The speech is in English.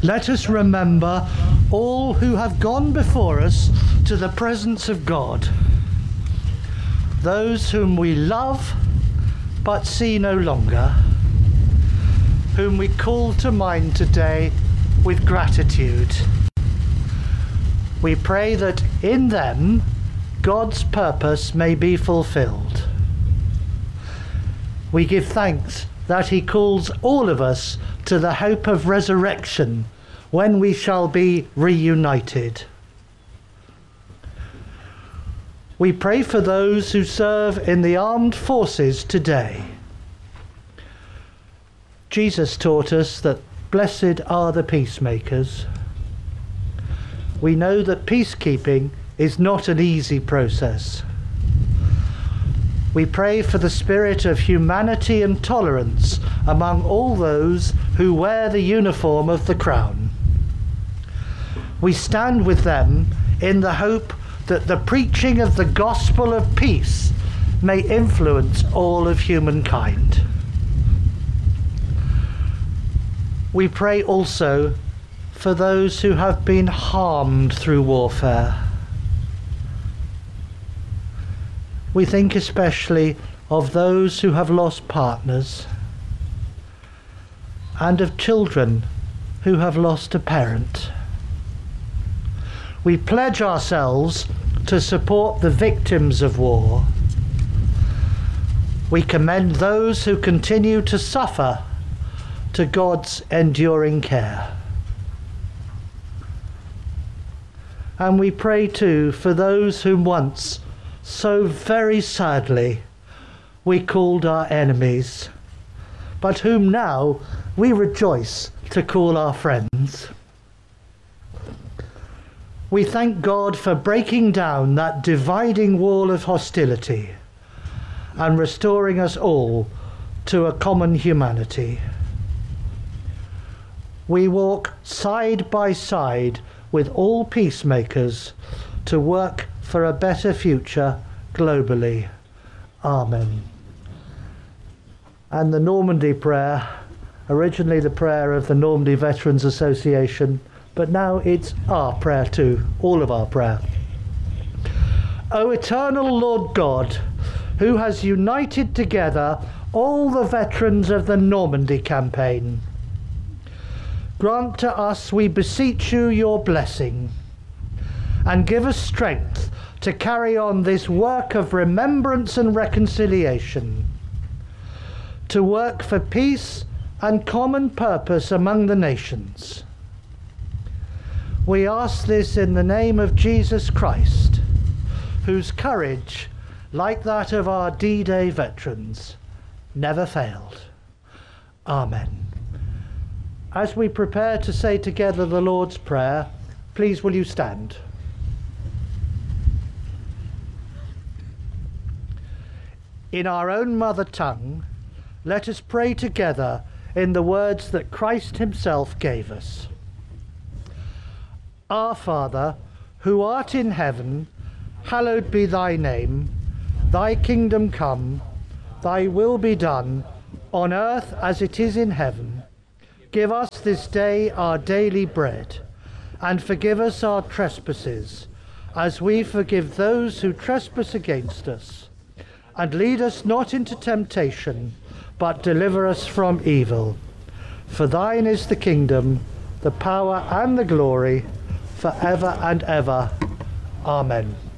let us remember all who have gone before us to the presence of God, those whom we love but see no longer, whom we call to mind today with gratitude. We pray that in them God's purpose may be fulfilled. We give thanks that he calls all of us to the hope of resurrection when we shall be reunited. We pray for those who serve in the armed forces today. Jesus taught us that blessed are the peacemakers. We know that peacekeeping is not an easy process. We pray for the spirit of humanity and tolerance among all those who wear the uniform of the crown. We stand with them in the hope that the preaching of the gospel of peace may influence all of humankind. We pray also for those who have been harmed through warfare. We think especially of those who have lost partners and of children who have lost a parent. We pledge ourselves to support the victims of war. We commend those who continue to suffer to God's enduring care. And we pray too for those whom once, so very sadly, we called our enemies, but whom now we rejoice to call our friends. We thank God for breaking down that dividing wall of hostility and restoring us all to a common humanity. We walk side by side with all peacemakers to work for a better future globally. Amen. And the Normandy prayer, originally the prayer of the Normandy Veterans Association, but now it's our prayer too, all of our prayer. O eternal Lord God, who has united together all the veterans of the Normandy campaign, grant to us, we beseech you, your blessing, and give us strength to carry on this work of remembrance and reconciliation, to work for peace and common purpose among the nations. We ask this in the name of Jesus Christ, whose courage, like that of our D-Day veterans, never failed. Amen. As we prepare to say together the Lord's Prayer, please will you stand? In our own mother tongue, let us pray together in the words that Christ himself gave us. Our Father, who art in heaven, hallowed be thy name. Thy kingdom come, thy will be done, on earth as it is in heaven. Give us this day our daily bread, and forgive us our trespasses, as we forgive those who trespass against us. And lead us not into temptation, but deliver us from evil. For thine is the kingdom, the power and the glory, forever and ever. Amen.